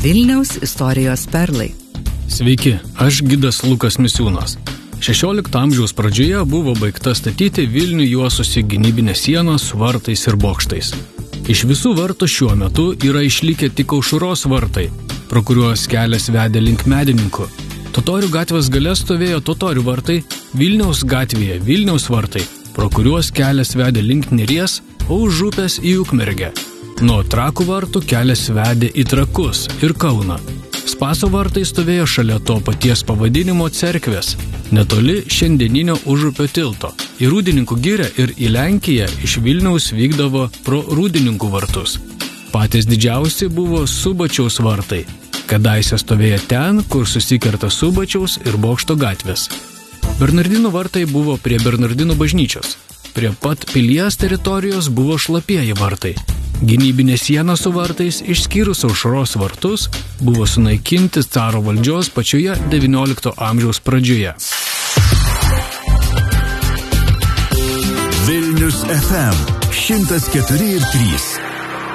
Vilniaus istorijos perlai. Sveiki, aš gidas Lukas Misiūnas. 16 amžiaus pradžioje buvo baigta statyti Vilnių juosusi gynybinė siena su vartais ir bokštais. Iš visų vartų šiuo metu yra išlikę tik Aušros vartai, pro kuriuos kelias vedė link Medininkų. Totorių gatvės gale stovėjo Totorių vartai, Vilniaus gatvėje Vilniaus vartai, pro kuriuos kelias vedė link Neries, o už upės į Ukmergę. Nuo Trakų vartų kelias vedė į Trakus ir Kauną. Spaso vartai stovėjo šalia to paties pavadinimo cerkvės, netoli šiandieninio Užupio tilto. Į Rūdininkų girią ir į Lenkiją iš Vilniaus vykdavo pro Rūdininkų vartus. Patys didžiausi buvo Subačiaus vartai, kadaise stovėjo ten, kur susikerta Subačiaus ir Bokšto gatvės. Bernardinų vartai buvo prie Bernardinų bažnyčios. Prie pat pilies teritorijos buvo Šlapieji vartai. Gynybinė siena su vartais, išskyrus Aušros vartus, buvo sunaikinti caro valdžios pačioje XIX amžiaus pradžioje. Vilnius FM 104,3